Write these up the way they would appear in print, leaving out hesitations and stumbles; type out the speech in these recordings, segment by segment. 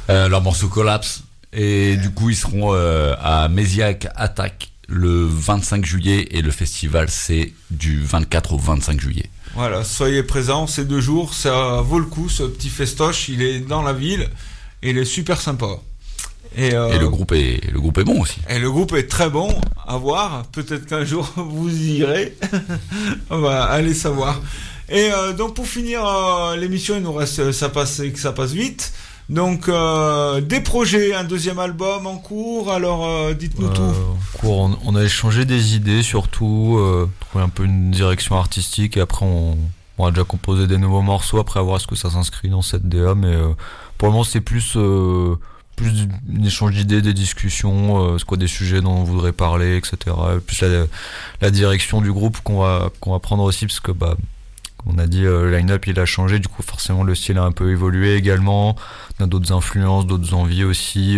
Leur morceau Collapse. Et du coup, ils seront à Méziac Attack le 25 juillet et le festival, c'est du 24 au 25 juillet. Voilà, soyez présents, ces 2 jours, ça vaut le coup, ce petit festoche, il est dans la ville et il est super sympa. Et le groupe est bon aussi. Et le groupe est très bon à voir, peut-être qu'un jour vous y irez, on va aller savoir. Et donc pour finir l'émission, il nous reste, ça passe vite. Donc des projets, un 2e album en cours, alors dites-nous tout. En cours, on a échangé des idées surtout, trouvé un peu une direction artistique et après on a déjà composé des nouveaux morceaux après voir est-ce que ça s'inscrit dans cette DA, mais pour le moment c'est plus un échange d'idées, des discussions, c'est quoi des sujets dont on voudrait parler, etc. Plus la direction du groupe qu'on va prendre aussi parce que on a dit le line-up il a changé, du coup forcément le style a un peu évolué également, on a d'autres influences, d'autres envies aussi,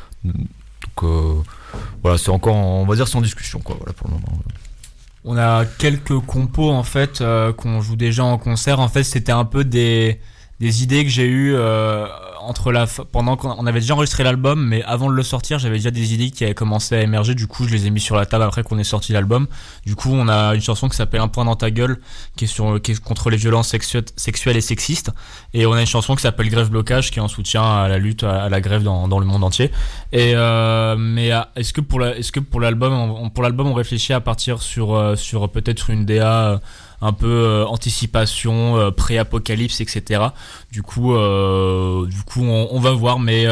donc voilà, c'est encore, on va dire, c'est en discussion quoi, voilà pour le moment. On a quelques compos en fait qu'on joue déjà en concert. En fait, c'était un peu des idées que j'ai eues pendant qu'on avait déjà enregistré l'album, mais avant de le sortir, j'avais déjà des idées qui avaient commencé à émerger. Du coup, je les ai mis sur la table après qu'on ait sorti l'album. Du coup, on a une chanson qui s'appelle Un point dans ta gueule, qui est contre les violences sexuelles et sexistes. Et on a une chanson qui s'appelle Grève blocage, qui est en soutien à la lutte à la grève dans le monde entier. Et est-ce que pour l'album, on réfléchit à partir sur peut-être une DA un peu anticipation, pré-apocalypse, etc. Du coup, on va voir, mais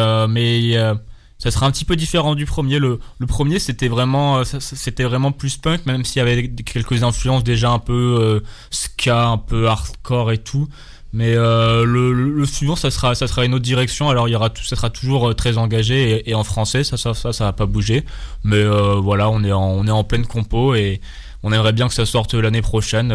ça sera un petit peu différent du premier. Le premier, c'était vraiment plus punk, même s'il y avait quelques influences déjà un peu ska, un peu hardcore et tout. Mais le suivant, ça sera une autre direction. Alors ça sera toujours très engagé et en français, ça va pas bouger. Mais voilà, on est en pleine compo et on aimerait bien que ça sorte l'année prochaine.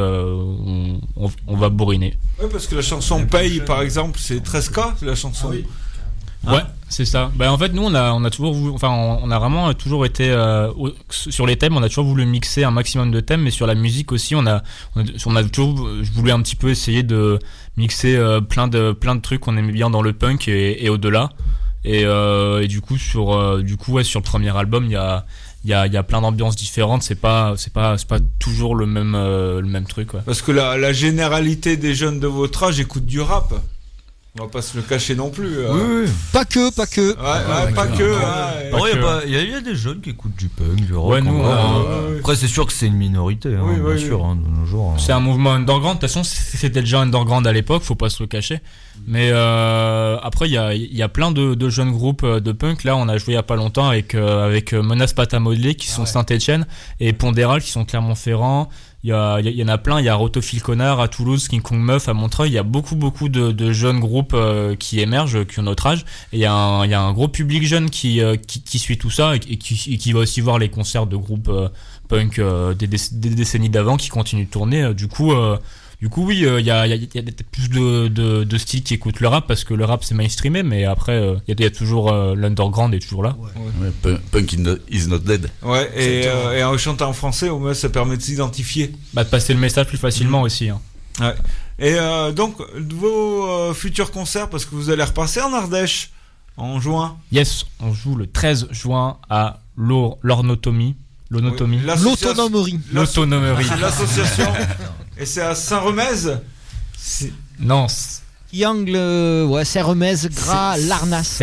On va bourriner. Ouais, parce que la chanson Paye, par exemple, c'est 13K, la chanson. Ah oui. Ouais, c'est ça. En fait, nous, on a toujours voulu, on a vraiment toujours été sur les thèmes. On a toujours voulu mixer un maximum de thèmes, mais sur la musique aussi, on a toujours voulu un petit peu essayer de mixer plein de trucs qu'on aimait bien dans le punk et au-delà. Et du coup, sur le premier album, il y a plein d'ambiances différentes. C'est pas toujours le même truc. Ouais. Parce que la généralité des jeunes de votre âge écoutent du rap. On va pas se le cacher non plus. Oui. Pas que. Ouais, pas que. Il y a des jeunes qui écoutent du punk, du rock. Ouais, nous, après, c'est sûr que c'est une minorité, bien sûr, de nos jours. C'est un mouvement underground. De toute façon, c'était déjà underground à l'époque, faut pas se le cacher. Mais après, il y a plein de jeunes groupes de punk. Là, on a joué il y a pas longtemps avec Menace Pâte à modeler qui sont Saint-Etienne et Pondéral qui sont Clermont-Ferrand. Il y en a plein, il y a Rotophile Connard à Toulouse, King Kong Meuf à Montreuil, il y a beaucoup de jeunes groupes qui émergent, qui ont notre âge, et il y a un gros public jeune qui suit tout ça et qui va aussi voir les concerts de groupes punk des décennies d'avant qui continuent de tourner. Du coup oui, il y a plus de styles qui écoutent le rap parce que le rap c'est mainstreamé, mais après il y a toujours l'underground est toujours là. Ouais, punk is not dead. Ouais, et en chantant en français, au moins ça permet de s'identifier. De passer le message plus facilement aussi. Hein. Ouais. Et donc vos futurs concerts, parce que vous allez repasser en Ardèche en juin. Yes, on joue le 13 juin à l'Autonomerie. L'autonomerie. C'est l'association. Et c'est à Saint-Remez. Non. Triangle, Saint-Remez, Gras, Larnas.